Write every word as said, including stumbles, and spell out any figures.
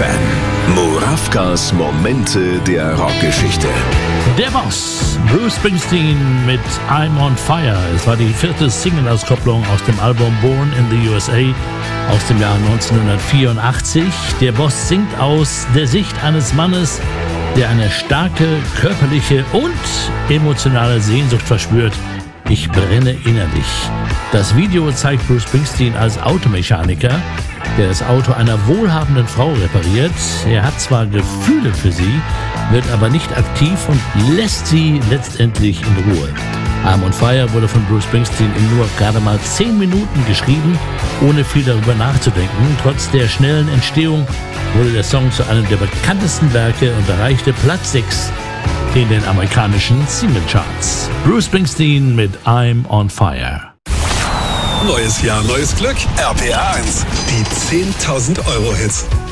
Fan. Murawkas Momente der Rockgeschichte. Der Boss, Bruce Springsteen mit I'm on Fire. Es war die vierte Single-Auskopplung aus dem Album Born in the U S A aus dem Jahr neunzehnhundertvierundachtzig. Der Boss singt aus der Sicht eines Mannes, der eine starke körperliche und emotionale Sehnsucht verspürt. Ich brenne innerlich. Das Video zeigt Bruce Springsteen als Automechaniker, der das Auto einer wohlhabenden Frau repariert. Er hat zwar Gefühle für sie, wird aber nicht aktiv und lässt sie letztendlich in Ruhe. I'm on Fire wurde von Bruce Springsteen in nur gerade mal zehn Minuten geschrieben, ohne viel darüber nachzudenken. Trotz der schnellen Entstehung wurde der Song zu einem der bekanntesten Werke und erreichte Platz sechs in den amerikanischen Singlecharts. Bruce Springsteen mit I'm on Fire. Neues Jahr, neues Glück. R P R eins. Die zehntausend Euro Hits.